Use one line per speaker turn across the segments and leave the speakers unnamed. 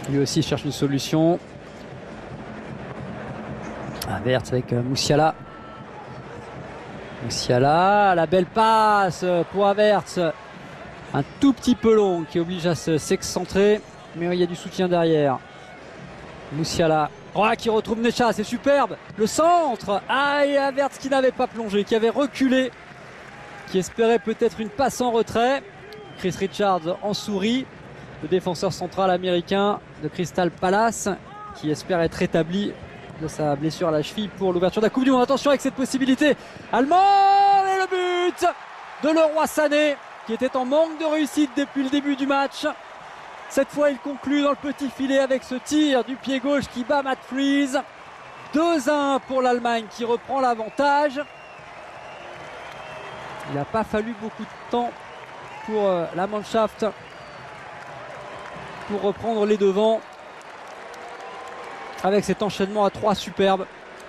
Lui aussi cherche une solution. Havertz avec Musiala. Musiala, la belle passe pour Havertz. Un tout petit peu long qui oblige à s'excentrer. Mais il y a du soutien derrière. Musiala. Oh, qui retrouve Necha, c'est superbe. Le centre. Ah, et Havertz qui n'avait pas plongé, qui avait reculé. Qui espérait peut-être une passe en retrait. Chris Richards en sourit. Le défenseur central américain de Crystal Palace qui espère être rétabli de sa blessure à la cheville pour l'ouverture de la Coupe du Monde. Attention avec cette possibilité. Allemand et le but de Leroy Sané qui était en manque de réussite depuis le début du match. Cette fois il conclut dans le petit filet avec ce tir du pied gauche qui bat Matt Freese. 2-1 pour l'Allemagne qui reprend l'avantage. Il n'a pas fallu beaucoup de temps pour la Mannschaft pour reprendre les devants avec cet enchaînement à 3 superbe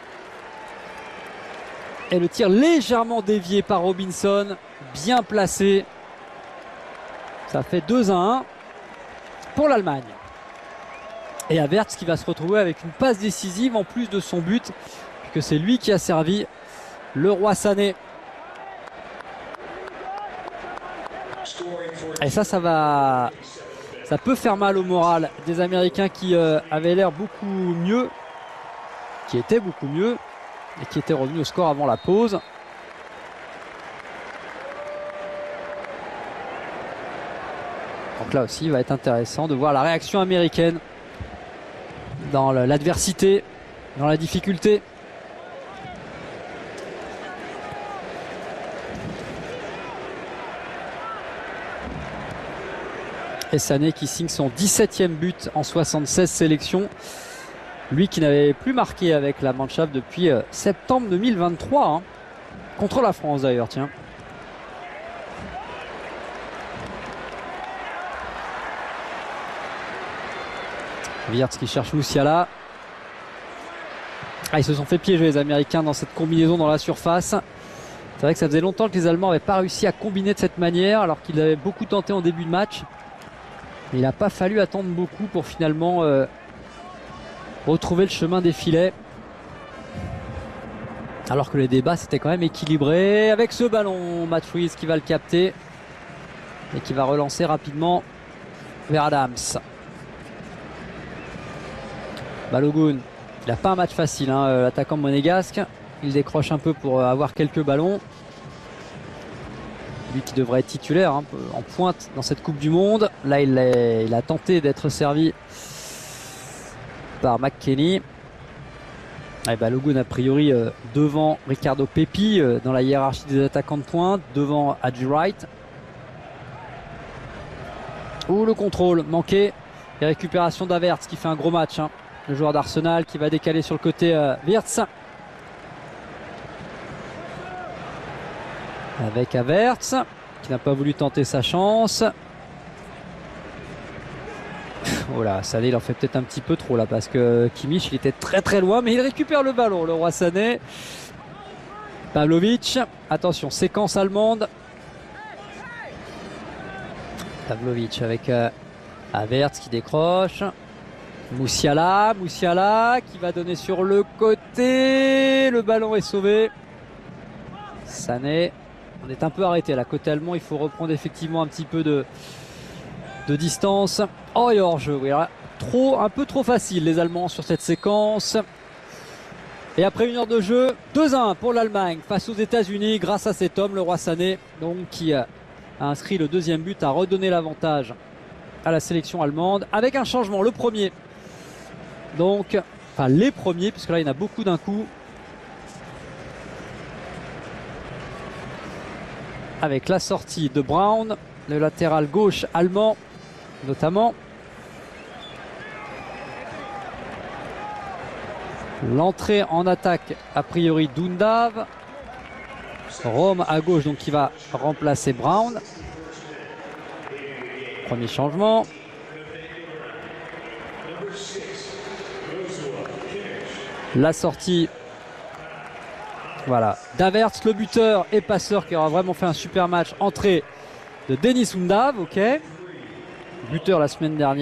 et le tir légèrement dévié par Robinson, bien placé. Ça fait 2-1 pour l'Allemagne et Havertz qui va se retrouver avec une passe décisive en plus de son but puisque c'est lui qui a servi Leroy Sané. Et ça peut faire mal au moral des Américains qui avaient l'air beaucoup mieux, qui étaient beaucoup mieux et qui étaient revenus au score avant la pause. Donc là aussi, il va être intéressant de voir la réaction américaine dans l'adversité, dans la difficulté. Et Sané qui signe son 17e but en 76 sélections. Lui qui n'avait plus marqué avec la Mannschaft depuis septembre 2023. Hein. Contre la France d'ailleurs, tiens. Wirtz qui cherche Musiala. Ah, ils se sont fait piéger les Américains dans cette combinaison dans la surface. C'est vrai que ça faisait longtemps que les Allemands n'avaient pas réussi à combiner de cette manière alors qu'ils avaient beaucoup tenté en début de match. Il n'a pas fallu attendre beaucoup pour finalement retrouver le chemin des filets. Alors que les débats c'était quand même équilibré. Avec ce ballon, Matt Freese qui va le capter et qui va relancer rapidement vers Adams. Balogun, il n'a pas un match facile, hein, l'attaquant monégasque. Il décroche un peu pour avoir quelques ballons. Lui qui devrait être titulaire hein, en pointe dans cette Coupe du Monde. Là il a tenté d'être servi par McKennie. Et Balogun a priori devant Ricardo Pepi dans la hiérarchie des attaquants de pointe, devant Haji Wright. Ouh, le contrôle manqué et récupération d'Havertz qui fait un gros match. Hein. Le joueur d'Arsenal qui va décaler sur le côté Wirtz. Avec Havertz qui n'a pas voulu tenter sa chance. Oh là, Sané il en fait peut-être un petit peu trop là parce que Kimmich il était très très loin mais il récupère le ballon, le roi Sané. Pavlovic, attention, séquence allemande. Pavlovic avec Havertz qui décroche. Musiala qui va donner sur le côté. Le ballon est sauvé. Sané. On est un peu arrêté là, côté allemand, il faut reprendre effectivement un petit peu de distance. Oh, il y a hors-jeu, oui, un peu trop facile les Allemands sur cette séquence. Et après 1 heure de jeu, 2-1 pour l'Allemagne face aux États-Unis grâce à cet homme, le roi Sané, donc qui a inscrit le 2e but, a redonné l'avantage à la sélection allemande avec un changement, le premier. Donc, enfin les premiers, puisque là il y en a beaucoup d'un coup. Avec la sortie de Brown, le latéral gauche allemand notamment. L'entrée en attaque a priori d'Undav. Rome à gauche donc qui va remplacer Brown. Premier changement. La sortie voilà, d'Havertz, le buteur et passeur qui aura vraiment fait un super match. Entrée de Denis Undav, ok. Buteur la semaine dernière.